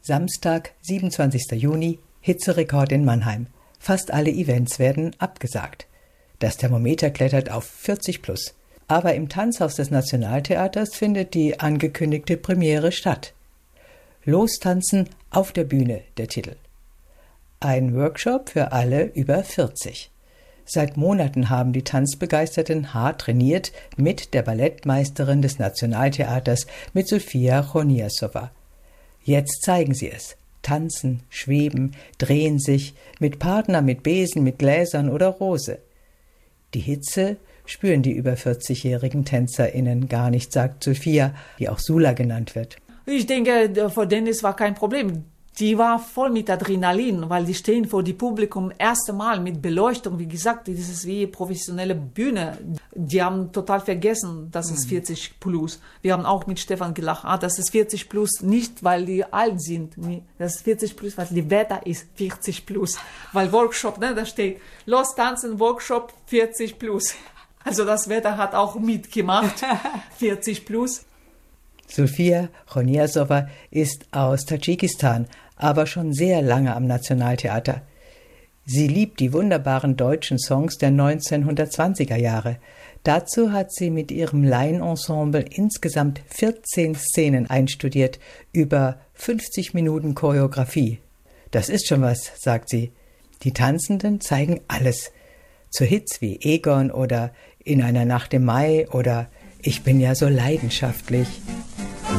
Samstag, 27. Juni, Hitzerekord in Mannheim. Fast alle Events werden abgesagt. Das Thermometer klettert auf 40 plus. Aber im Tanzhaus des Nationaltheaters findet die angekündigte Premiere statt. Lostanzen auf der Bühne, der Titel. Ein Workshop für alle über 40. Seit Monaten haben die Tanzbegeisterten hart trainiert mit der Ballettmeisterin des Nationaltheaters, mit Sofia Choniasowa. Jetzt zeigen sie es. Tanzen, schweben, drehen sich, mit Partner, mit Besen, mit Gläsern oder Rose. Die Hitze spüren die über 40-jährigen TänzerInnen gar nicht, sagt Sofia, die auch Sula genannt wird. Ich denke, für Dennis war kein Problem. Die war voll mit Adrenalin, weil die stehen vor dem Publikum erste Mal mit Beleuchtung. Wie gesagt, das ist wie professionelle Bühne. Die haben total vergessen, dass es 40 plus. Wir haben auch mit Stefan gelacht, das ist 40 plus, nicht weil die alt sind. Das ist 40 plus, weil das Wetter ist 40 plus. Weil Workshop, da steht, los tanzen, Workshop 40 plus. Also das Wetter hat auch mitgemacht, 40 plus. Sofia Choniasowa ist aus Tadschikistan, aber schon sehr lange am Nationaltheater. Sie liebt die wunderbaren deutschen Songs der 1920er Jahre. Dazu hat sie mit ihrem Laienensemble insgesamt 14 Szenen einstudiert, über 50 Minuten Choreografie. Das ist schon was, sagt sie. Die Tanzenden zeigen alles. Zu Hits wie Egon oder In einer Nacht im Mai oder Ich bin ja so leidenschaftlich.